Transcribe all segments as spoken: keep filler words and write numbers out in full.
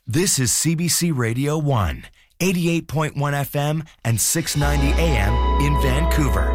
This is C B C Radio one, eighty-eight point one F M and six ninety A M in Vancouver.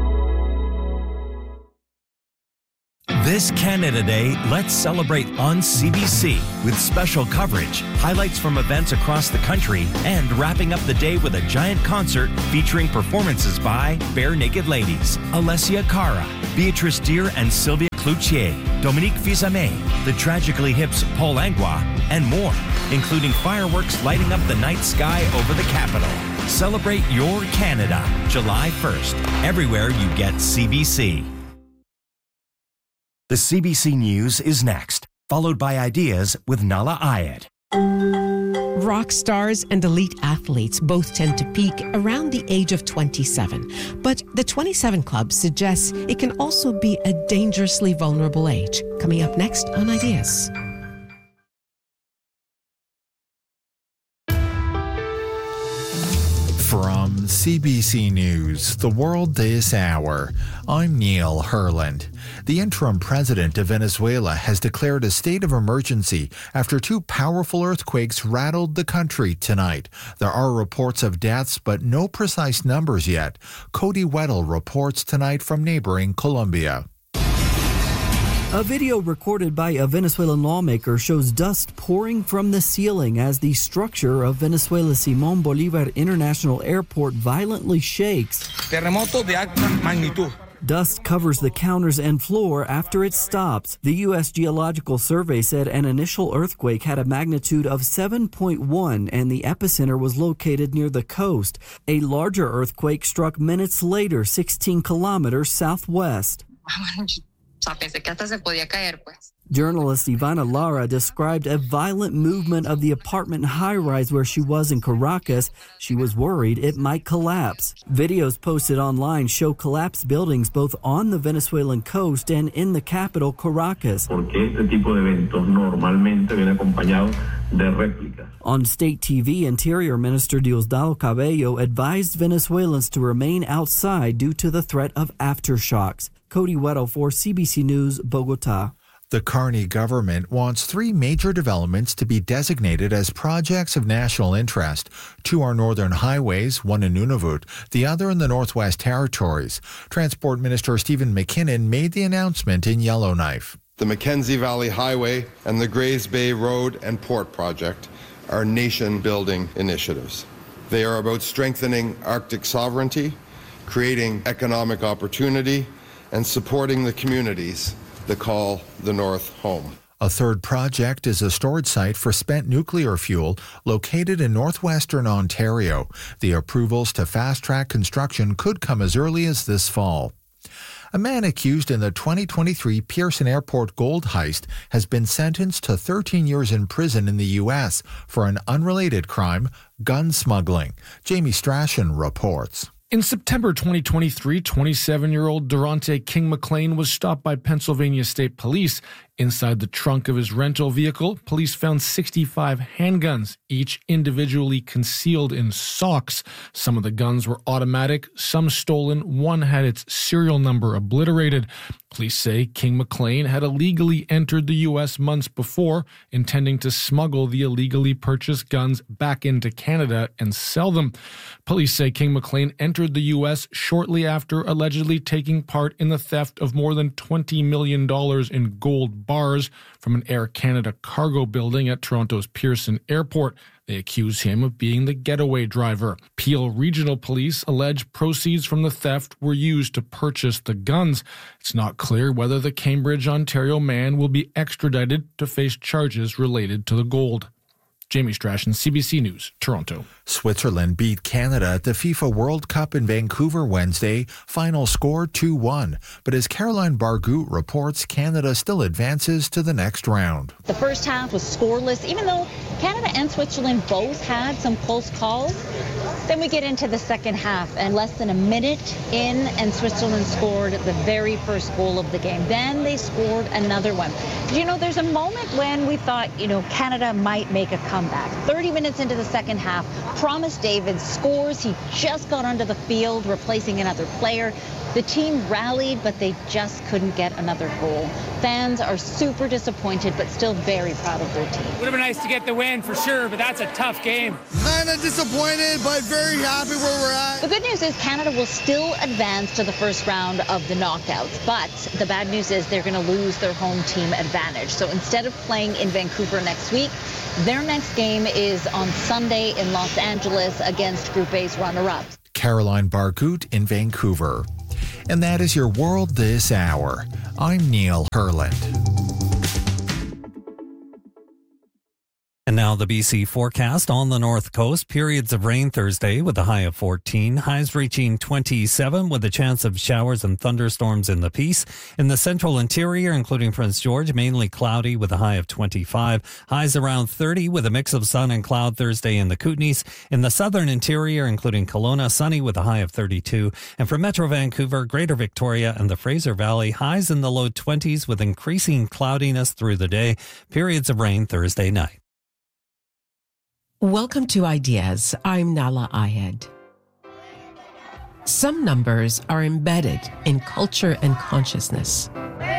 This Canada Day, let's celebrate on C B C with special coverage, highlights from events across the country, and wrapping up the day with a giant concert featuring performances by Bare Naked Ladies, Alessia Cara, Beatrice Deer and Sylvia Cloutier, Dominique Fils-Aimé, the Tragically Hip's Paul Langlois, and more, including fireworks lighting up the night sky over the capital. Celebrate your Canada, July first, everywhere you get C B C. The C B C News is next, followed by Ideas with Nala Ayed. Rock stars and elite athletes both tend to peak around the age of twenty-seven. But the twenty-seven Club suggests it can also be a dangerously vulnerable age. Coming up next on Ideas. From C B C News, The World This Hour, I'm Neil Herland. The interim president of Venezuela has declared a state of emergency after two powerful earthquakes rattled the country tonight. There are reports of deaths, but no precise numbers yet. Cody Weddle reports tonight from neighboring Colombia. A video recorded by a Venezuelan lawmaker shows dust pouring from the ceiling as the structure of Venezuela's Simón Bolívar International Airport violently shakes. Terremoto de alta magnitud. Dust covers the counters and floor after it stops. The U S Geological Survey said an initial earthquake had a magnitude of seven point one and the epicenter was located near the coast. A larger earthquake struck minutes later, sixteen kilometers southwest. Journalist Ivana Lara described a violent movement of the apartment high-rise where she was in Caracas. She was worried it might collapse. Videos posted online show collapsed buildings both on the Venezuelan coast and in the capital, Caracas. On state T V, Interior Minister Diosdado Cabello advised Venezuelans to remain outside due to the threat of aftershocks. Cody Weddle for C B C News, Bogota. The Carney government wants three major developments to be designated as projects of national interest. Two are northern highways, one in Nunavut, the other in the Northwest Territories. Transport Minister Stephen McKinnon made the announcement in Yellowknife. The Mackenzie Valley Highway and the Grays Bay Road and Port Project are nation-building initiatives. They are about strengthening Arctic sovereignty, creating economic opportunity, and supporting the communities that call the North home. A third project is a storage site for spent nuclear fuel located in northwestern Ontario. The approvals to fast-track construction could come as early as this fall. A man accused in the twenty twenty-three Pearson Airport gold heist has been sentenced to thirteen years in prison in the U S for an unrelated crime, gun smuggling. Jamie Strachan reports. In September twenty twenty-three, twenty-seven-year-old Durante King McLean was stopped by Pennsylvania State Police. Inside the trunk of his rental vehicle, police found sixty-five handguns, each individually concealed in socks. Some of the guns were automatic, some stolen. One had its serial number obliterated. Police say King McLean had illegally entered the U S months before, intending to smuggle the illegally purchased guns back into Canada and sell them. Police say King McLean entered the U S shortly after allegedly taking part in the theft of more than twenty million dollars in gold bars from an Air Canada cargo building at Toronto's Pearson Airport. They accuse him of being the getaway driver. Peel Regional Police allege proceeds from the theft were used to purchase the guns. It's not clear whether the Cambridge, Ontario man will be extradited to face charges related to the gold. Jamie Strachan, C B C News, Toronto. Switzerland beat Canada at the FIFA World Cup in Vancouver Wednesday. Final score two one. But as Caroline Bargout reports, Canada still advances to the next round. The first half was scoreless, even though Canada and Switzerland both had some close calls. Then we get into the second half, and less than a minute in, and Switzerland scored the very first goal of the game. Then they scored another one. You know, there's a moment when we thought, you know, Canada might make a comeback. thirty minutes into the second half, Promise David scores. He just got onto the field, replacing another player. The team rallied, but they just couldn't get another goal. Fans are super disappointed, but still very proud of their team. Would have been nice to get the win for sure, but that's a tough game. Kind of disappointed, but very happy where we're at. The good news is Canada will still advance to the first round of the knockouts, but the bad news is they're going to lose their home team advantage. So instead of playing in Vancouver next week, their next game is on Sunday in Los Angeles against Group A's runner-ups. Caroline Bargut in Vancouver. And that is your World This Hour. I'm Neil Herland. And now the B C forecast on the north coast. Periods of rain Thursday with a high of fourteen. Highs reaching twenty-seven with a chance of showers and thunderstorms in the Peace. In the central interior, including Prince George, mainly cloudy with a high of twenty-five. Highs around thirty with a mix of sun and cloud Thursday in the Kootenays. In the southern interior, including Kelowna, sunny with a high of thirty-two. And for Metro Vancouver, Greater Victoria and the Fraser Valley, highs in the low twenties with increasing cloudiness through the day. Periods of rain Thursday night. Welcome to Ideas. I'm Nala Ayed. Some numbers are embedded in culture and consciousness.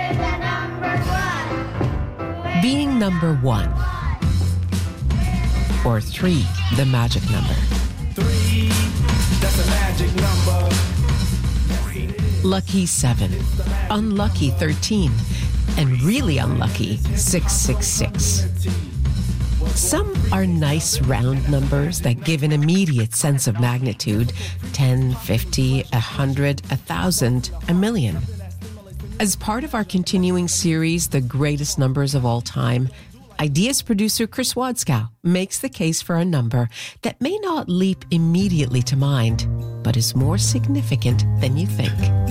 Being number one. Or three, the magic number. Three, that's a magic number. Lucky seven. Unlucky thirteen. And really unlucky six six six. Some are nice round numbers that give an immediate sense of magnitude, ten, fifty, one hundred, one thousand, a million. As part of our continuing series, The Greatest Numbers of All Time, Ideas producer Chris Wadskow makes the case for a number that may not leap immediately to mind, but is more significant than you think.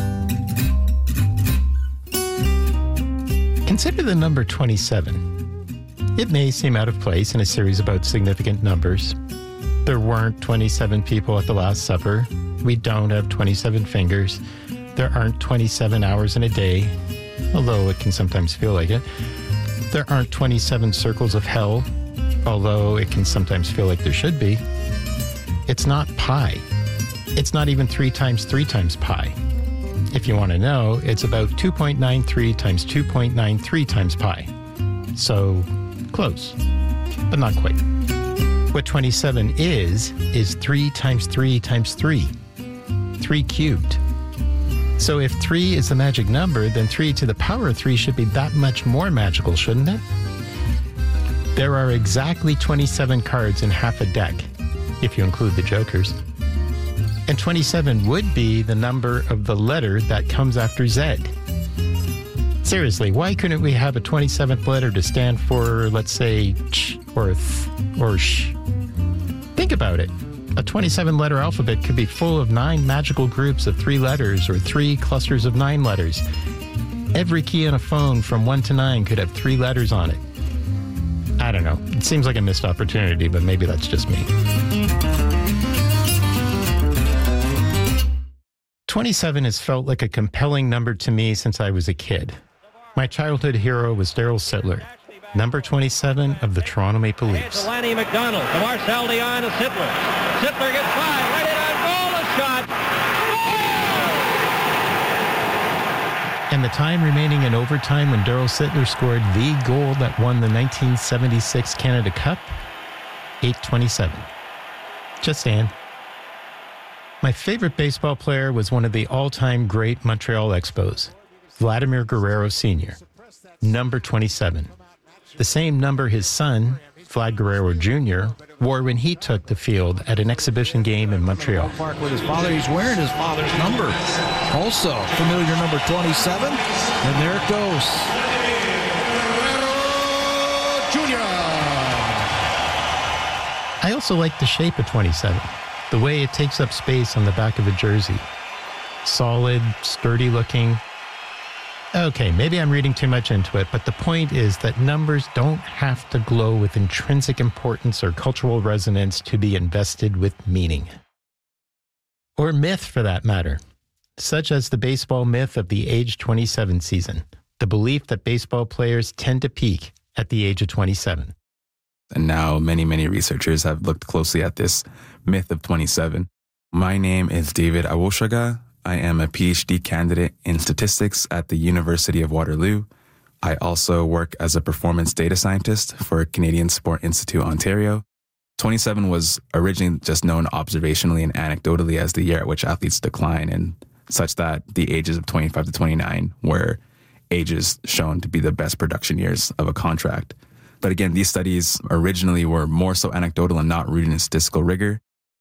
Consider the number twenty-seven. It may seem out of place in a series about significant numbers. There weren't twenty-seven people at the Last Supper. We don't have twenty-seven fingers. There aren't twenty-seven hours in a day, although it can sometimes feel like it. There aren't twenty-seven circles of hell, although it can sometimes feel like there should be. It's not pi. It's not even three times three times pi. If you want to know, it's about two point nine three times two point nine three times pi. So, close, but not quite. What twenty-seven is, is three times three times three. three cubed. So if three is the magic number, then three to the power of three should be that much more magical, shouldn't it? There are exactly twenty-seven cards in half a deck, if you include the jokers. And twenty-seven would be the number of the letter that comes after Z. Seriously, why couldn't we have a twenty-seventh letter to stand for, let's say, ch or th or sh? Think about it. A twenty-seven letter alphabet could be full of nine magical groups of three letters or three clusters of nine letters. Every key on a phone from one to nine could have three letters on it. I don't know. It seems like a missed opportunity, but maybe that's just me. twenty-seven has felt like a compelling number to me since I was a kid. My childhood hero was Daryl Sittler, number twenty-seven of the Toronto Maple Leafs. To Lanny McDonald, to Marcel Dion, to Sittler. Sittler gets by, right in on goal, a shot. And the time remaining in overtime when Daryl Sittler scored the goal that won the nineteen seventy-six Canada Cup, eight twenty-seven. Just saying. My favorite baseball player was one of the all-time great Montreal Expos, Vladimir Guerrero Senior, number twenty-seven. The same number his son, Vlad Guerrero Junior, wore when he took the field at an exhibition game in Montreal. Park with his father. He's wearing his father's number. Also, familiar number twenty-seven. And there it goes. Guerrero Junior I also like the shape of twenty-seven, the way it takes up space on the back of a jersey. Solid, sturdy looking. Okay, maybe I'm reading too much into it, but the point is that numbers don't have to glow with intrinsic importance or cultural resonance to be invested with meaning. Or myth, for that matter, such as the baseball myth of the age twenty-seven season, the belief that baseball players tend to peak at the age of twenty-seven. And now many, many researchers have looked closely at this myth of twenty-seven. My name is David Awoshaga. I am a PhD candidate in statistics at the University of Waterloo. I also work as a performance data scientist for Canadian Sport Institute Ontario. twenty-seven was originally just known observationally and anecdotally as the year at which athletes decline, and such that the ages of twenty-five to twenty-nine were ages shown to be the best production years of a contract. But again, these studies originally were more so anecdotal and not rooted in statistical rigor.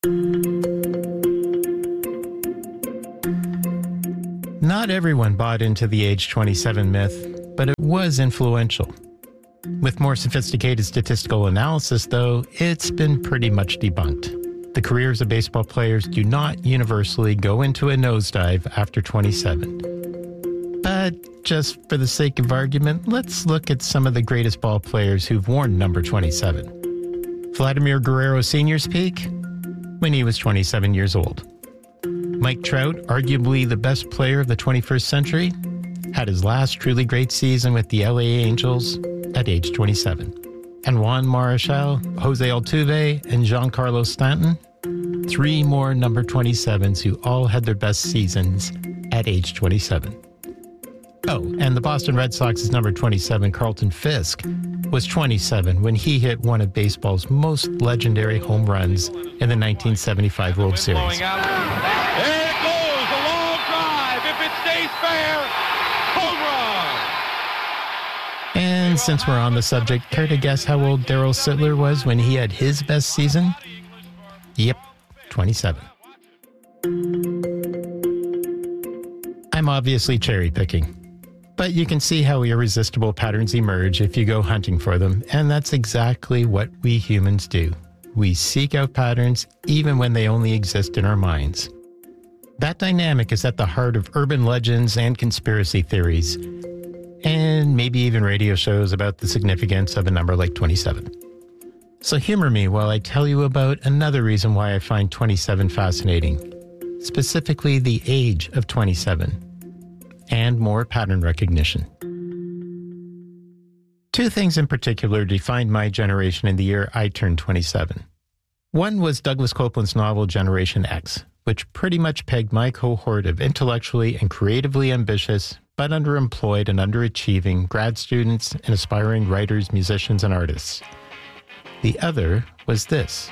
Not everyone bought into the age twenty-seven myth, but it was influential. With more sophisticated statistical analysis, though, it's been pretty much debunked. The careers of baseball players do not universally go into a nosedive after twenty-seven. But just for the sake of argument, let's look at some of the greatest ball players who've worn number twenty-seven. Vladimir Guerrero Senior's peak? When he was twenty-seven years old. Mike Trout, arguably the best player of the twenty-first century, had his last truly great season with the L A Angels at age twenty-seven. And Juan Marichal, Jose Altuve, and Giancarlo Stanton, three more number twenty-sevens who all had their best seasons at age twenty-seven. Oh, and the Boston Red Sox's number twenty-seven, Carlton Fisk, was twenty-seven when he hit one of baseball's most legendary home runs in the nineteen seventy-five World Series. There it goes, a long drive. If it stays fair, home run. And since we're on the subject, care to guess how old Darryl Sittler was when he had his best season? Yep, twenty-seven. I'm obviously cherry picking. But you can see how irresistible patterns emerge if you go hunting for them, and that's exactly what we humans do. We seek out patterns even when they only exist in our minds. That dynamic is at the heart of urban legends and conspiracy theories, and maybe even radio shows about the significance of a number like twenty-seven. So humor me while I tell you about another reason why I find twenty-seven fascinating, specifically the age of twenty-seven. And more pattern recognition. Two things in particular defined my generation in the year I turned twenty-seven. One was Douglas Copeland's novel Generation X, which pretty much pegged my cohort of intellectually and creatively ambitious, but underemployed and underachieving grad students and aspiring writers, musicians, and artists. The other was this.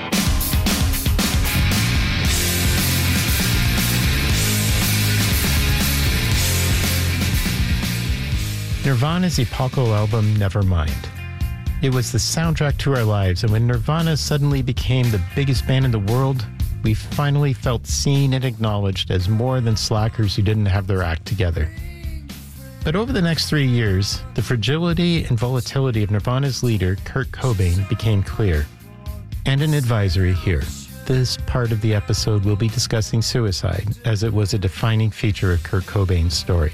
Nirvana's epochal album, Nevermind. It was the soundtrack to our lives, and when Nirvana suddenly became the biggest band in the world, we finally felt seen and acknowledged as more than slackers who didn't have their act together. But over the next three years, the fragility and volatility of Nirvana's leader, Kurt Cobain, became clear. And an advisory here. This part of the episode will be discussing suicide, as it was a defining feature of Kurt Cobain's story.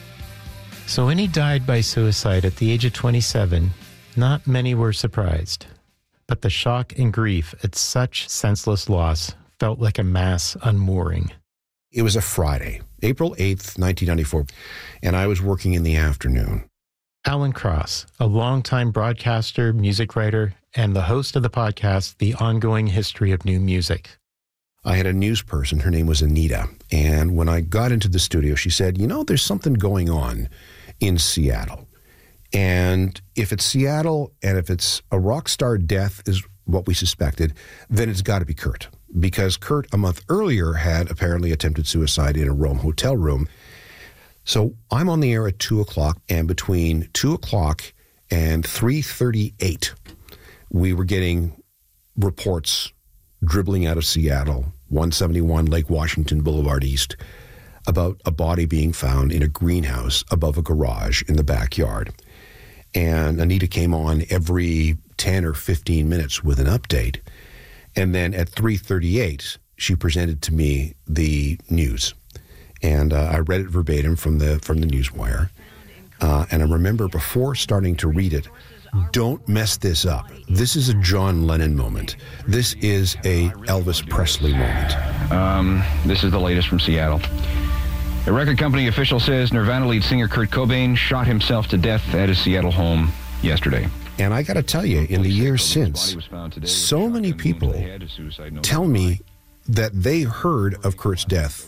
So when he died by suicide at the age of twenty-seven, not many were surprised. But the shock and grief at such senseless loss felt like a mass unmooring. It was a Friday, April eighth, nineteen ninety-four, and I was working in the afternoon. Alan Cross, a longtime broadcaster, music writer, and the host of the podcast, The Ongoing History of New Music. I had a news person, her name was Anita, and when I got into the studio, she said, you know, there's something going on in Seattle. And if it's Seattle and if it's a rock star death is what we suspected, then it's got to be Kurt. Because Kurt, a month earlier, had apparently attempted suicide in a Rome hotel room. So I'm on the air at two o'clock, and between two o'clock and three thirty-eight, we were getting reports dribbling out of Seattle, one seventy-one Lake Washington Boulevard East, about a body being found in a greenhouse above a garage in the backyard. And Anita came on every ten or fifteen minutes with an update. And then at three thirty-eight, she presented to me the news. And uh, I read it verbatim from the from the Newswire. Uh, and I remember before starting to read it, don't mess this up. This is a John Lennon moment. This is a Elvis Presley moment. Um, this is the latest from Seattle. A record company official says Nirvana lead singer Kurt Cobain shot himself to death at his Seattle home yesterday. And I got to tell you, in the years since, so many people tell me that they heard of Kurt's death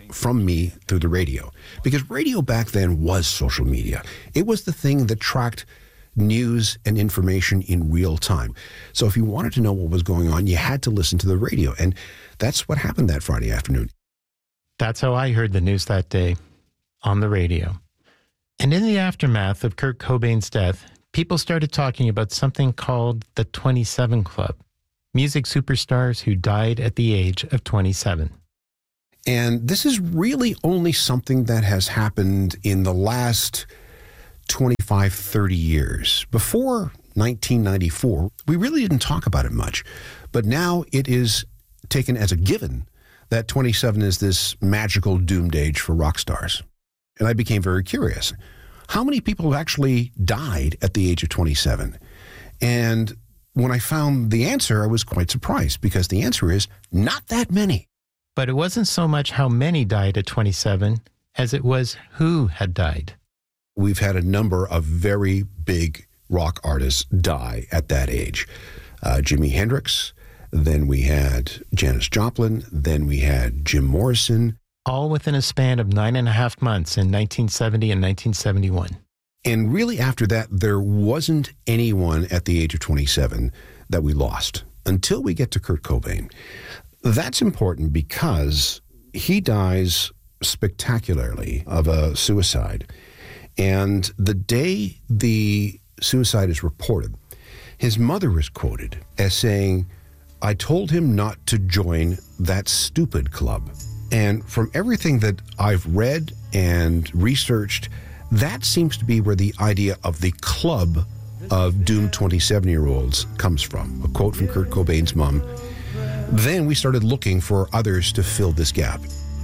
from me through the radio. Because radio back then was social media. It was the thing that tracked news and information in real time. So if you wanted to know what was going on, you had to listen to the radio. And that's what happened that Friday afternoon. That's how I heard the news that day, on the radio. And in the aftermath of Kurt Cobain's death, people started talking about something called the twenty-seven Club, music superstars who died at the age of twenty-seven. And this is really only something that has happened in the last twenty-five, thirty years. Before nineteen ninety-four, we really didn't talk about it much. But now it is taken as a given that twenty-seven is this magical doomed age for rock stars. And I became very curious. How many people have actually died at the age of twenty-seven? And when I found the answer, I was quite surprised, because the answer is not that many. But it wasn't so much how many died at twenty-seven as it was who had died. We've had a number of very big rock artists die at that age. Uh, Jimi Hendrix, then we had Janis Joplin, then we had Jim Morrison. All within a span of nine and a half months in nineteen seventy and nineteen seventy-one. And really after that, there wasn't anyone at the age of twenty-seven that we lost until we get to Kurt Cobain. That's important because he dies spectacularly of a suicide. And the day the suicide is reported, his mother is quoted as saying, "I told him not to join that stupid club." And from everything that I've read and researched, that seems to be where the idea of the club of doomed twenty-seven-year-olds comes from. A quote from Kurt Cobain's mom. Then we started looking for others to fill this gap.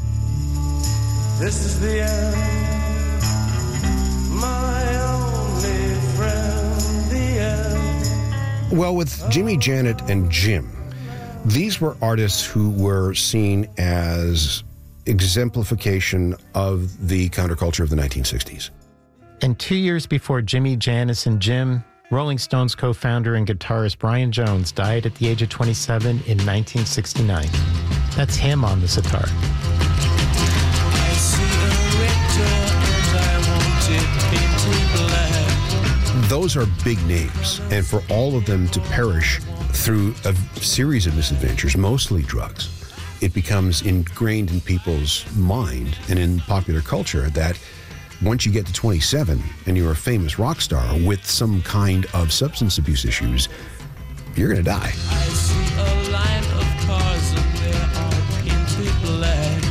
This is the end, my only friend, the end. Well, with Jimmy, Janet, and Jim, these were artists who were seen as exemplification of the counterculture of the nineteen sixties. And two years before Jimmy, Janis, and Jim, Rolling Stones co-founder and guitarist Brian Jones died at the age of twenty-seven in nineteen sixty-nine. That's him on the sitar. I see a red door and I want it painted black. Those are big names, and for all of them to perish through a series of misadventures, mostly drugs, it becomes ingrained in people's mind and in popular culture that once you get to twenty-seven and you're a famous rock star with some kind of substance abuse issues, you're going to die. I see a line of cars and they are painted black.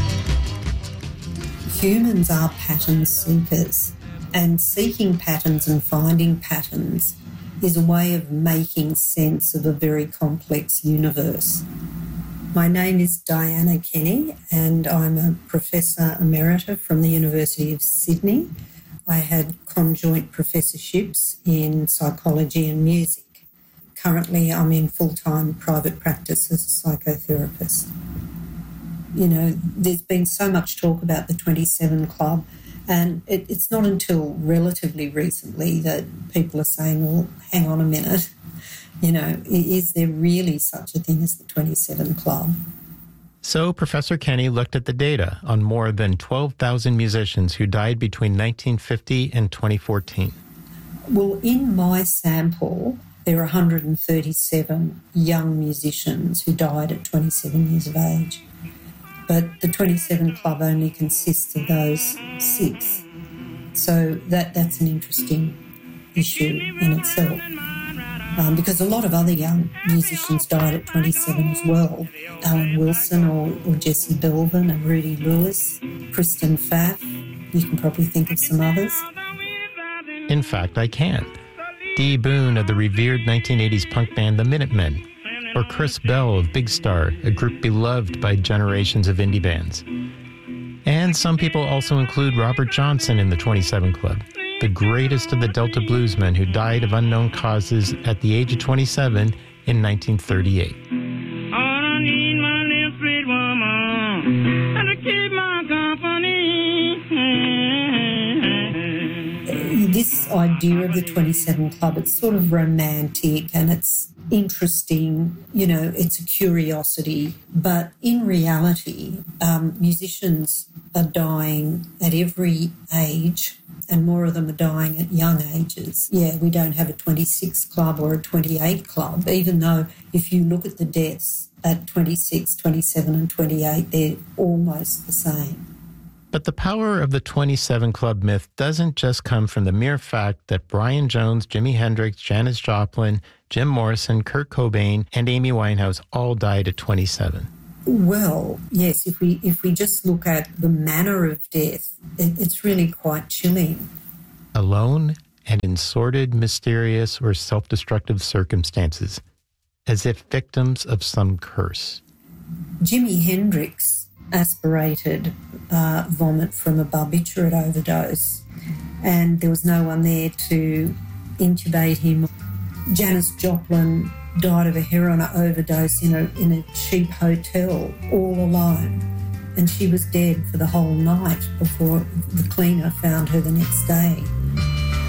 Humans are pattern seekers, and seeking patterns and finding patterns is a way of making sense of a very complex universe. My name is Diana Kenny, and I'm a Professor Emerita from the University of Sydney. I had conjoint professorships in psychology and music. Currently, I'm in full-time private practice as a psychotherapist. You know, there's been so much talk about the twenty-seven Club, and it, it's not until relatively recently that people are saying, well, hang on a minute. You know, is there really such a thing as the twenty-seven Club? So Professor Kenny looked at the data on more than twelve thousand musicians who died between nineteen fifty and twenty fourteen. Well, in my sample, there are one hundred thirty-seven young musicians who died at twenty-seven years of age. But the twenty-seven Club only consists of those six. So that, that's an interesting issue in itself. Um, because a lot of other young musicians died at twenty-seven as well. Alan Wilson or, or Jesse Belvin and Rudy Lewis, Kristen Pfaff. You can probably think of some others. In fact, I can. Dee Boone of the revered nineteen eighties punk band The Minutemen, or Chris Bell of Big Star, a group beloved by generations of indie bands. And some people also include Robert Johnson in the twenty-seven Club, the greatest of the Delta bluesmen who died of unknown causes at the age of twenty-seven in nineteen thirty-eight. I need my little sweet woman and to keep my company. This idea of the twenty-seven Club, it's sort of romantic and it's interesting, you know, it's a curiosity. But in reality, um, musicians are dying at every age, and more of them are dying at young ages. Yeah, we don't have a twenty-six club or a twenty-eight club, even though if you look at the deaths at twenty-six, twenty-seven and twenty-eight, they're almost the same. But the power of the twenty-seven Club myth doesn't just come from the mere fact that Brian Jones, Jimi Hendrix, Janis Joplin, Jim Morrison, Kurt Cobain, and Amy Winehouse all died at twenty-seven. Well, yes, if we if we just look at the manner of death, it, it's really quite chilling. Alone and in sordid, mysterious, or self-destructive circumstances, as if victims of some curse. Jimi Hendrix aspirated uh, vomit from a barbiturate overdose, and there was no one there to intubate him. Janis Joplin died of a heroin overdose in a in a cheap hotel, all alone, and she was dead for the whole night before the cleaner found her the next day.